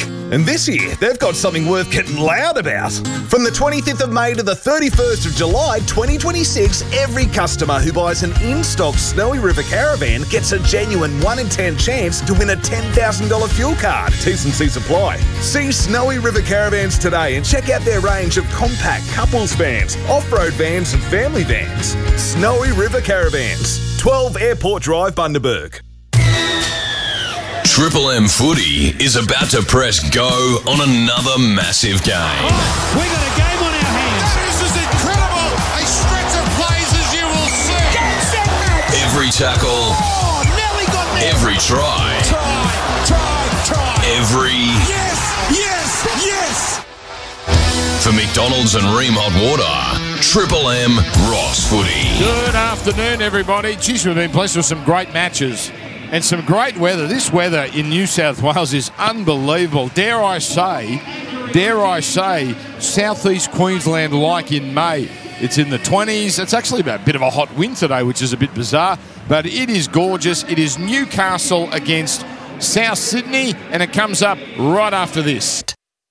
And this year, they've got something worth getting loud about. From the 25th of May to the 31st of July 2026, every customer who buys an in-stock Snowy River Caravan gets a genuine 1 in 10 chance to win a $10,000 fuel card. T&Cs apply. See Snowy River Caravans today and check out their range of compact couples vans, off-road vans and family vans. Snowy River Caravans, 12 Airport Drive, Bundaberg. Triple M Footy is about to press go on another massive game. Oh, we got a game on our hands. This is incredible. A stretch of plays as you will see. Every tackle. Oh, Nelly got there. Every try. Try. Every... Yes. For McDonald's and Ream Hot Water, Triple M Ross Footy. Good afternoon, everybody. Geez, we've been blessed with some great matches and some great weather. This weather in New South Wales is unbelievable. Dare I say, southeast Queensland like in May. It's in the 20s. It's actually a bit of a hot wind today, which is a bit bizarre, but it is gorgeous. It is Newcastle against South Sydney, and it comes up right after this.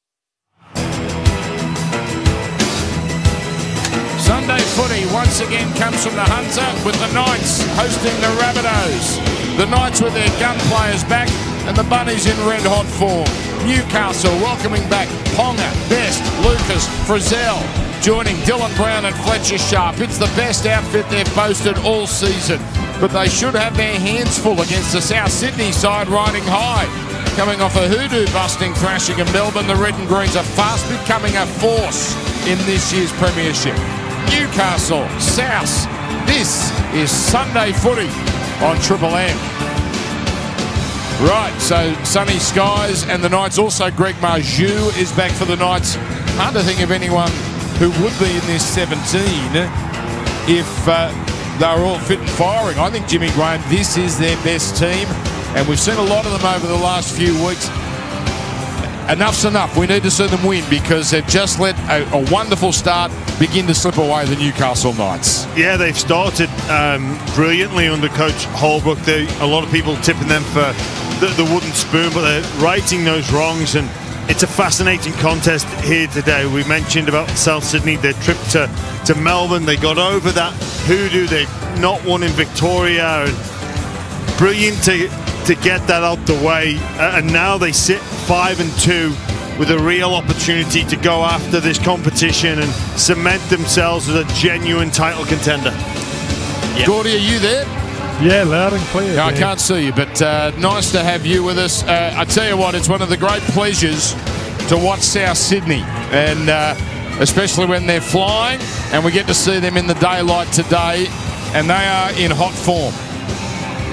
Sunday footy once again comes from the Hunter with the Knights hosting the Rabbitohs. The Knights with their gun players back and the Bunnies in red-hot form. Newcastle welcoming back Ponga, Best, Lucas, Frizzell, joining Dylan Brown and Fletcher Sharp. It's the best outfit they've boasted all season, but they should have their hands full against the South Sydney side riding high. Coming off a hoodoo-busting thrashing in Melbourne, the Red and Greens are fast becoming a force in this year's premiership. Newcastle, South. This is Sunday footy on Triple M. Right, so sunny skies and the Knights. Also, Greg Marju is back for the Knights. Hard to think of anyone who would be in this 17 if they were all fit and firing. I think Jimmy Graham, this is their best team, and we've seen a lot of them over the last few weeks. Enough's enough. We need to see them win because they've just let a wonderful start begin to slip away, the Newcastle Knights. Yeah, they've started brilliantly under Coach Holbrook. A lot of people tipping them for the wooden spoon, but they're righting those wrongs, and it's a fascinating contest here today. We mentioned about South Sydney, their trip to Melbourne. They got over that hoodoo. They've not won in Victoria. And brilliant to get that out the way, and now they sit 5-2 with a real opportunity to go after this competition and cement themselves as a genuine title contender. Yep. Gordy, are you there? Yeah, loud and clear. No, I can't see you, but nice to have you with us. I tell you what, it's one of the great pleasures to watch South Sydney, and especially when they're flying, and we get to see them in the daylight today, and they are in hot form.